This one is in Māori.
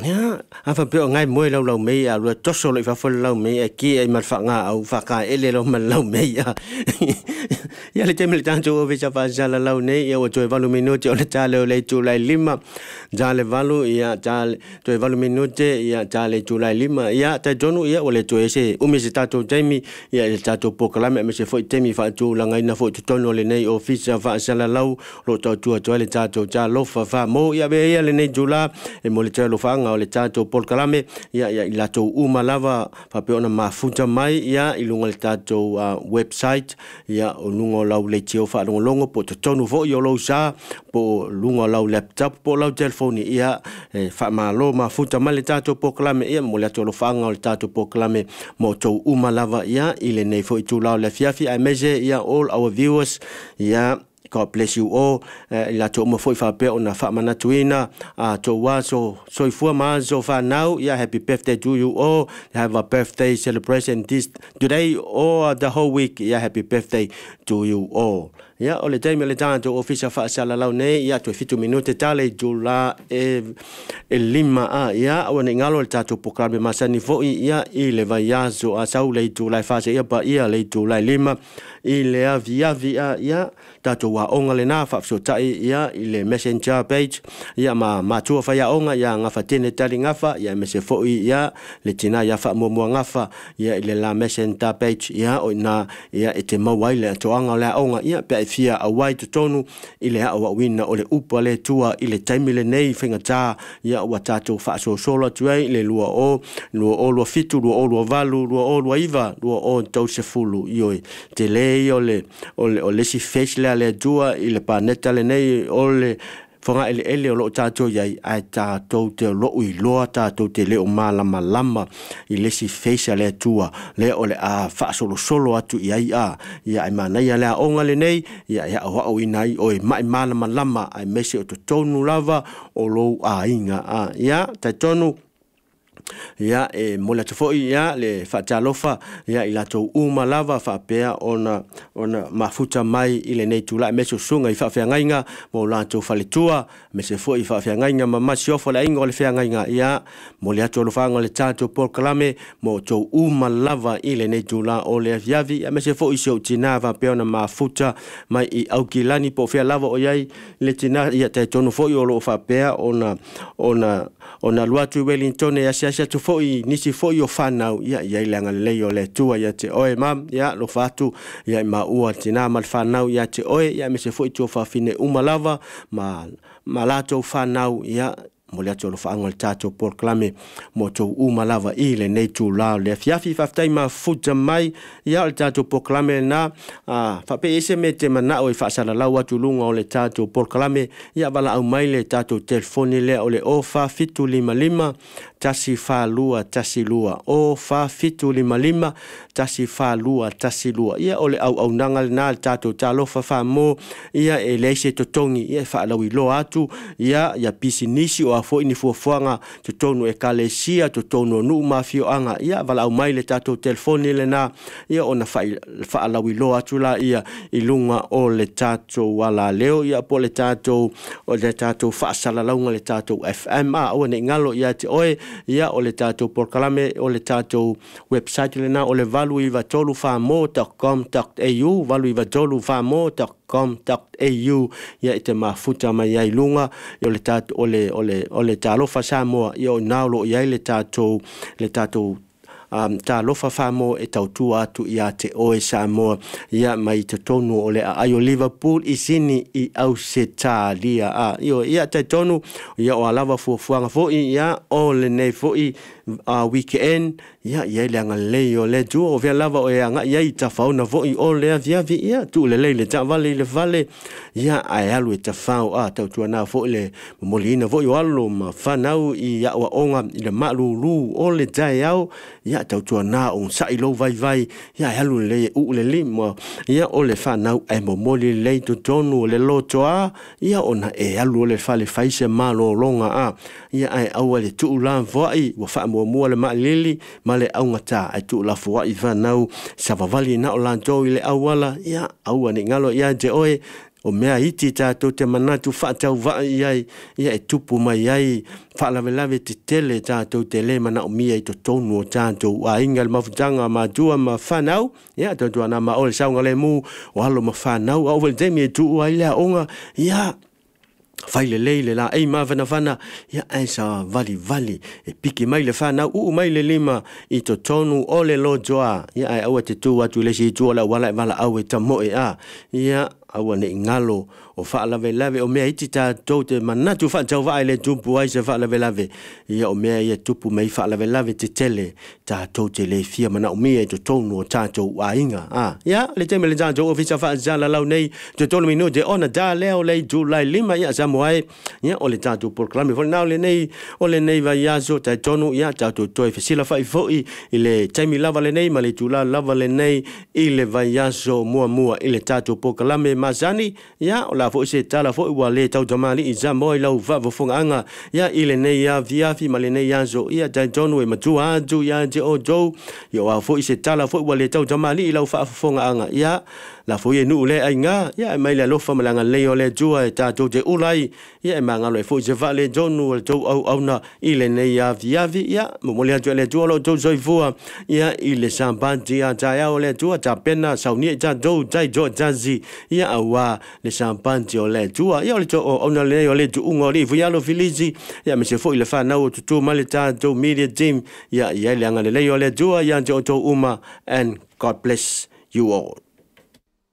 Ya, apa pe ngai moi lau mei a lu toso le fa fo lau mei ki ai mal fa nga au fa ka ele lo mal lau mei ya. Ya le temel tan jo ve fa ja la lau nei ya o jo valu minuti o le ta le Julai 5 ja le valu ya ja jo valu minuti ya ja le Julai 5 ya ta jonu ya o le jo ese o me se tato Jamie ya le tato proclame me se foi temi fa jo la ngai na fo tono le nei office fa ja la lau lo to jo le tato ja lo fa mo ya be ya le nei Jula e mo le lo fa o le tato polkalame ya i lato uma lava fa pe ona mafuta mai ya i lunga le tato website ya o lunga lau le tio fa longo po tonu vo yo lo sa po lunga lau laptop po lau telefoni ya fa malo mafuta mai le tato polkalame ya mo le lo fa o le tato polkalame mo to uma lava ya i le nei fo i tu lau le fiafi I measure ya all our viewers ya God bless you all. La to mo foi fa pe ona fa mana tuina to wa so fu ma so fa now yeah happy birthday to you all. Have a birthday celebration this today or the whole week. Yeah happy birthday to you all. Ya ole time le tanto official fa sala la ne ya to fitu minute tale Jula lima ya ona ngalo le tato proclame masani vo ya ile va ya so asau le Jula fa se ya ba ya le Jula 5 ile avia ya tato wa onga le na fa so tai ya ile messenger page ya ma tu fa ya onga ya ngafa tene tali ngafa ya mese fo ya le tina ya fa mo ngafa ya ile la messenger page ya ona ya ete mawai le to anga le onga ya pe fia a wai tonu ile a wa wina ole upa le tua ile time le nei finga ta ya wa tato fa so solo tuai le lua o fitu lua o lua valu lua o lua iva lua o tau se fulu ioi te le ole si face le tua ile paneta le nei ole fonga ele o lo tato yai ai tato te lo i lo tato te le o malama i le si face le tua le ole a fa solo atu yai ya ai mana ya le onga le nei ya o inai o mai malama ai mesi o tonu lava o lo a inga ya ta tonu ya mola tofoi ya le fatalofa ya ilato uma lava fa pea ona mafuta mai ile nei tula meso sunga i fa ngainga mo la to faletua me se foi fa ngainga mama si ofo la ingo le fa ngainga ya mola to lo fa ngole tato proclame mo to uma lava ile nei tula o le viavi me se foi so tina va pea ona mafuta mai i aukilani po fa lava o yai le tina ya te tonu foi o lo fa pea ona luatu Wellington ya sia tu foi nisi foi o fanau ya langa le o le tua ya te oe mam ya lo fatu ya ma ua tina mal fanau ya te oe ya me se foi tu fa fine uma lava ma lato fanau ya mo le tolo fa ngol tato proclame mo to uma lava ile nei tu la le fiafi fa tai ma futa mai ya le tato proclame na fa pe ese mete mana o fa sala la wa tu lunga o le tato proclame ya bala au mai le tato telefoni le o le ofa fitu lima tasi fa lua o fa fitu lima tasi fa lua ya ole au nangal na tato talo fa mo ya elese totongi ya fa lawi lo atu ya pisinisi o fo ini fuanga to tonu e kalesia to tonu nu mafio anga ia vala au mai le tato telefoni le na ia ona fa ala wilo atula ia ilunga o le tato wala leo ia po le tato fa sala launga le tato FM o ne ngalo ia te oe ia o le tato proclame o le tato website le na o le valuivatolufamo.com.au valuivatolufamo.com.au ia ite mafuta mai ai lunga yo le tato ole talo fa Samoa yo naulo ia le tato ta lofa famo e tautu atu ia te oe Samoa ia mai te tonu o le ayo Liverpool isini i au se talia yo ia te tonu ia o alava fuafuanga fo ia o le nei fo i weekend ia le anga leo le tu o via lava o anga ia i tafauna fo i o le via ia tu le ta vale le vale ia ai alu e tafau tautu na fo le molina fo i alu ma fanau i ia o onga i le malulu o le tai au ia tautu na on sa i lo vai ia alu le u le limo ia o le fanau ai momoli le tu tonu le lotoa ia ona alu le fale faise malo longa ia ai au le tu la voi wa fa mo le malili male au ngata ai tu la foi vanau savavali na o lanto ile awala ia au ani ngalo ia je oe o mea iti tātou te manatu whaatau wa iai, ia e tupu mai ai, whaalawe te tele tātou te le mana o mia i to tonu o tātou, a inga le mawhutanga ma dua ma whanau, ia tātou ana ma ole saunga le mu, o halo ma whanau, a uwele temi e tuu ai lea onga, ia, Faile leile la ei mavana vana ia aisa vali e piki mai le fana mai le lima I to tonu ole lo joa ia ai awa te tu atu le si tu la wala au e tamo e a ia awa ne ngalo o lave o mea iti tātou te manatu whaatau vai le tupu ai se lave ia o mea ia tupu mei lave te tele tātou te le fia mana o mea I to tonu o tātou a inga ia le teme le tātou o fisa whaatala lau nei te tonu minu te ona da leo le Julai 5 ia samoai ia o le tātou proklame fo nao le nei o le nei vai aso tai tonu ia tātou toi fesila whai foi I le taimi lava le nei ma le tula lava le nei I le vai aso mua I le tātou proklame Mazani ia o la fo se tala fo wa le tau tamali I zamoi lau vavofonga anga ia I le nei ia viafi ma le nei aso ia tai tonu e matua atu ia te o dou ia o fo se tala fo wa le tau tamali I lau vavofonga anga ia la fo ye nu le ai nga ia mai le lofa malanga le o le tua e tātou te ulai ia e mangalo e fo se va le tonu o tau au na I le nei ia viafi ia mo le atu le tua lo tau soifua ia I le sampanti a tai o le tua ta pena sauni ta dou tai jo jazi ia awa le sampanti o le tua ia o le to ona le o le tu ungo ri fuialo filizi ia me se foi le fa na o tu male tātou media team ia le anga le o le tua ia te o to uma and God bless you all.